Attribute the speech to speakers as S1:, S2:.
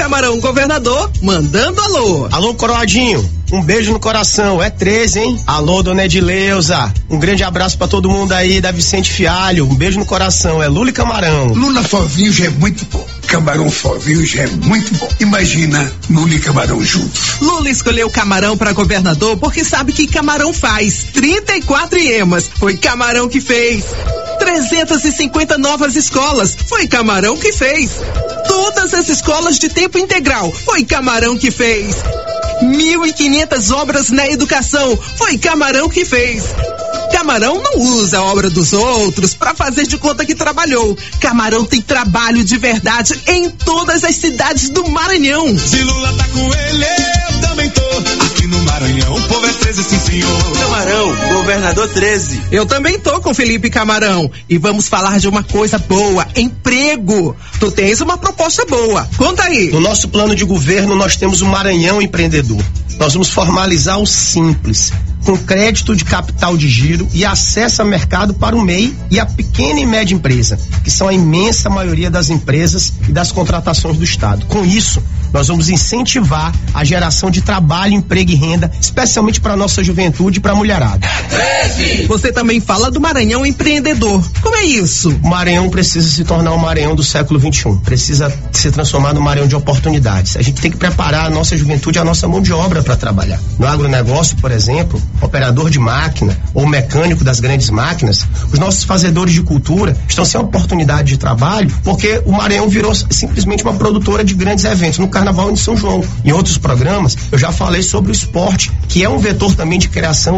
S1: Camarão Governador, mandando alô.
S2: Alô, Coroadinho, um beijo no coração, é 13, hein? Alô, dona Edileuza, um grande abraço pra todo mundo aí da Vicente Fialho, um beijo no coração, é Lula e Camarão.
S3: Lula Fovinho já é muito bom, Camarão Fovinho já é muito bom. Imagina Lula e Camarão juntos.
S1: Lula escolheu Camarão para governador porque sabe que Camarão faz 34 IEMAs, foi Camarão que fez. 350 novas escolas, foi Camarão que fez. Todas as escolas de tempo integral, foi Camarão que fez. 1.500 obras na educação, foi Camarão que fez. Camarão não usa a obra dos outros para fazer de conta que trabalhou. Camarão tem trabalho de verdade em todas as cidades do Maranhão.
S4: Se Lula tá com ele, eu também tô. Aqui no Maranhão, o povo é 13, sim senhor.
S5: Camarão, governador 13.
S1: Eu também tô com Felipe Camarão. E vamos falar de uma coisa boa, emprego. Tu tens uma proposta boa, conta aí.
S2: No nosso plano de governo nós temos o Maranhão Empreendedor. Nós vamos formalizar o Simples, com crédito de capital de giro e acesso a mercado para o MEI e a pequena e média empresa, que são a imensa maioria das empresas e das contratações do Estado. Com isso, nós vamos incentivar a geração de trabalho, emprego e renda, especialmente para a nossa juventude e para a mulherada.
S1: Você também fala do Maranhão Empreendedor. Como é isso?
S2: O Maranhão precisa se tornar o Maranhão do século XXI. Precisa se transformar no Maranhão de oportunidades. A gente tem que preparar a nossa juventude e a nossa mão de obra para trabalhar. No agronegócio, por exemplo, operador de máquina ou mecânico das grandes máquinas, os nossos fazedores de cultura estão sem oportunidade de trabalho porque o Maranhão virou simplesmente uma produtora de grandes eventos. No Carnaval de São João, em outros programas, eu já falei sobre o esporte, que é um vetor também de criação